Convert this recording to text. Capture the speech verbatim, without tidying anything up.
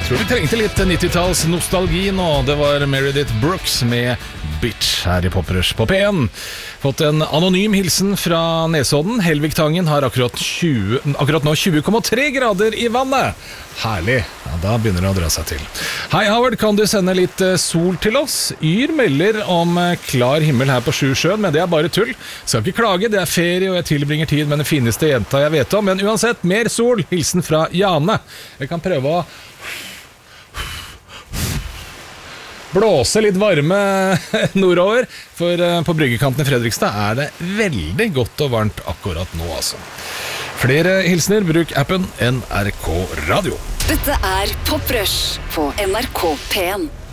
Tror vi trengte litt nitti-talls nostalgi nå. Det var Meredith Brooks med Bitch her i Poprush på P en. Fått en anonym hilsen fra Nesodden. Helvigtangen har akkurat, tjue, akkurat nå tjue komma tre grader i vannet. Herlig. Ja, da begynner det å dra seg til. Hei Howard, kan du sende litt sol til oss? Yr melder om klar himmel her på Sjusjøen, men det er bare tull. Skal ikke klage, det er ferie og jeg tilbringer tid med den fineste jenta jeg vet om. Men uansett, mer sol. Hilsen fra Jane. Jeg kan prøve å blåse litt varme nordover, for på bryggekanten i Fredrikstad er det veldig godt og varmt akkurat nå, altså. Flere hilsener, bruk appen N R K Radio. Dette er Poprush på N R K P en.